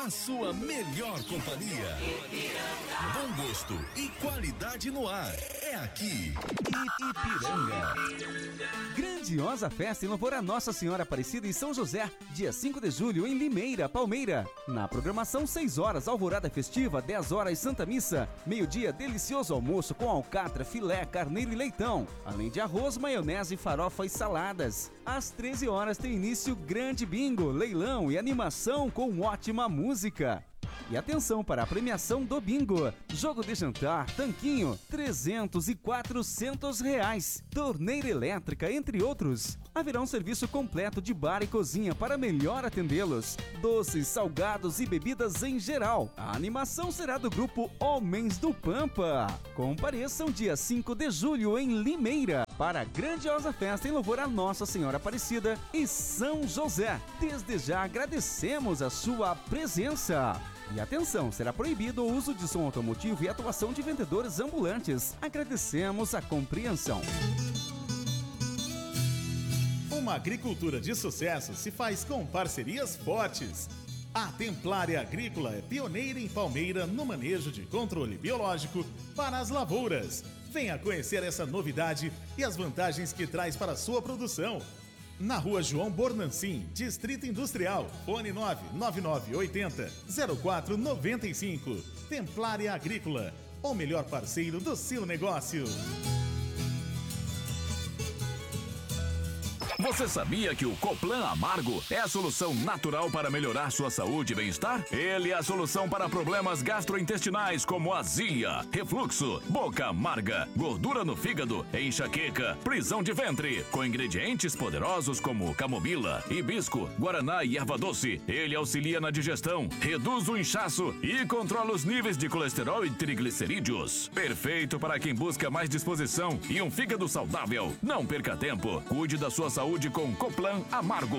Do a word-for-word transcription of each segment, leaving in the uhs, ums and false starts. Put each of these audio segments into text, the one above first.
a sua melhor companhia. Bom gosto e qualidade no ar. É aqui, Ipiranga. Grandiosa festa em louvor a Nossa Senhora Aparecida em São José, dia cinco de julho em Limeira, Palmeira. Na programação, seis horas, alvorada festiva, dez horas, Santa Missa. Meio-dia, delicioso almoço com alcatra, filé, carneiro e leitão. Além de arroz, maionese, farofa e saladas. Às treze horas tem início grande bingo, leilão e animação com ótima música. E atenção para a premiação do bingo. Jogo de jantar, tanquinho, trezentos e quatrocentos reais. Torneira elétrica, entre outros. Haverá um serviço completo de bar e cozinha para melhor atendê-los. Doces, salgados e bebidas em geral. A animação será do grupo Homens do Pampa. Compareçam dia cinco de julho em Limeira para a grandiosa festa em louvor a Nossa Senhora Aparecida e São José. Desde já agradecemos a sua presença. E atenção, será proibido o uso de som automotivo e atuação de vendedores ambulantes. Agradecemos a compreensão. Uma agricultura de sucesso se faz com parcerias fortes. A Templária Agrícola é pioneira em Palmeira no manejo de controle biológico para as lavouras. Venha conhecer essa novidade e as vantagens que traz para a sua produção. Na rua João Bornancin, Distrito Industrial, fone nove nove nove oito zero zero quatro nove cinco. Templária Agrícola, o melhor parceiro do seu negócio. Você sabia que o Coplan Amargo é a solução natural para melhorar sua saúde e bem-estar? Ele é a solução para problemas gastrointestinais como azia, refluxo, boca amarga, gordura no fígado, enxaqueca, prisão de ventre. Com ingredientes poderosos como camomila, hibisco, guaraná e erva doce, ele auxilia na digestão, reduz o inchaço e controla os níveis de colesterol e triglicerídeos. Perfeito para quem busca mais disposição e um fígado saudável. Não perca tempo, cuide da sua saúde com Coplan Amargo.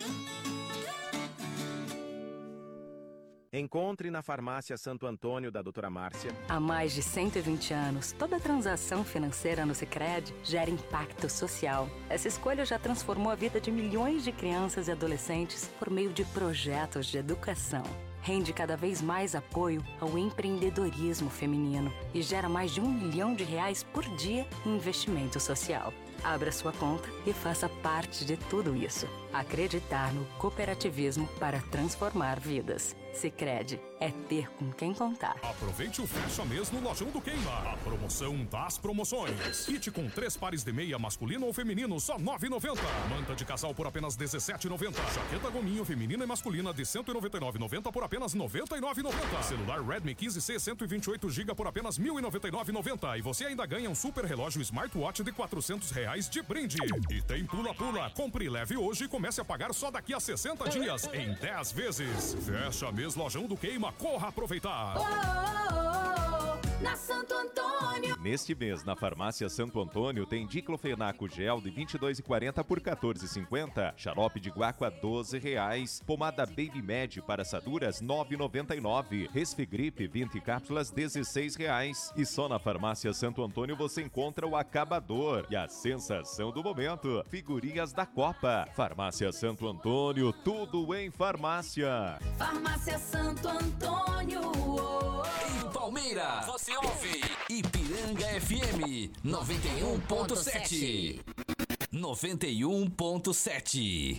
Encontre na Farmácia Santo Antônio da doutora Márcia. Há mais de cento e vinte anos, toda transação financeira no Sicredi gera impacto social. Essa escolha já transformou a vida de milhões de crianças e adolescentes por meio de projetos de educação. Rende cada vez mais apoio ao empreendedorismo feminino e gera mais de um milhão de reais por dia em investimento social. Abra sua conta e faça parte de tudo isso. Acreditar no cooperativismo para transformar vidas. Sicredi é ter com quem contar. Aproveite o Fecha Mês no Lojão do Queima. A promoção das promoções. Kit com três pares de meia masculino ou feminino, só nove reais e noventa centavos. Manta de casal por apenas dezessete reais e noventa centavos. Jaqueta gominho feminina e masculina de cento e noventa e nove reais e noventa centavos por apenas noventa e nove reais e noventa centavos. Celular Redmi quinze C cento e vinte e oito gigabytes por apenas mil e noventa e nove reais e noventa centavos. E você ainda ganha um super relógio smartwatch de quatrocentos reais de brinde. E tem pula-pula. Compre leve hoje e comece a pagar só daqui a sessenta dias em dez vezes. Fecha Mês Lojão do Queima. Corra aproveitar. Oh, oh, oh, na Santo Antônio. Neste mês, na Farmácia Santo Antônio, tem diclofenaco gel de vinte e dois reais e quarenta centavos por quatorze reais e cinquenta centavos. Xarope de guaco a doze reais. Pomada Baby Med para assaduras nove reais e noventa e nove centavos. Resfigripe vinte cápsulas dezesseis reais. E só na Farmácia Santo Antônio você encontra o acabador e a sensação do momento. Figurinhas da Copa. Farmácia Santo Antônio, tudo em farmácia. Farmácia Santo Antônio. Em Palmeira, você ouve Ipiranga F M noventa e um ponto sete. noventa e um ponto sete.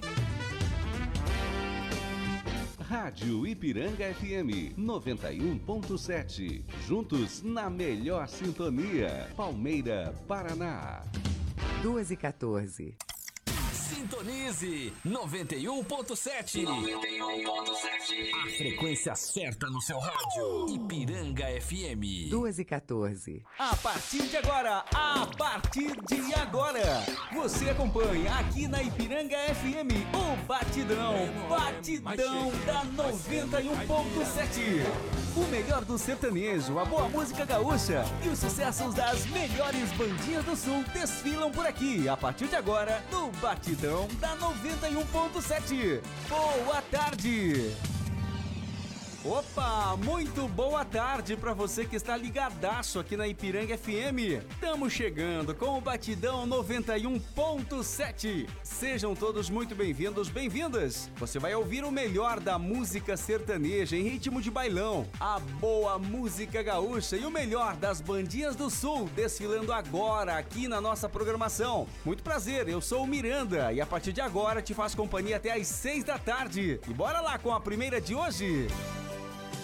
Rádio Ipiranga F M noventa e um ponto sete. Juntos na melhor sintonia. Palmeira, Paraná. duas e quatorze. Sintonize noventa e um ponto sete. noventa e um ponto sete. A frequência certa no seu rádio. Ipiranga F M. duas e quatorze. A partir de agora, a partir de agora, você acompanha aqui na Ipiranga F M o Batidão, Batidão da noventa e um ponto sete. O melhor do sertanejo, a boa música gaúcha e os sucessos das melhores bandinhas do Sul desfilam por aqui, a partir de agora, no Batidão da noventa e um ponto sete. Boa tarde! Opa, muito boa tarde para você que está ligadaço aqui na Ipiranga F M. Estamos chegando com o Batidão noventa e um ponto sete. Sejam todos muito bem-vindos, bem-vindas. Você vai ouvir o melhor da música sertaneja em ritmo de bailão, a boa música gaúcha e o melhor das bandinhas do Sul desfilando agora aqui na nossa programação. Muito prazer, eu sou o Miranda e a partir de agora te faço companhia até às seis da tarde. E bora lá com a primeira de hoje.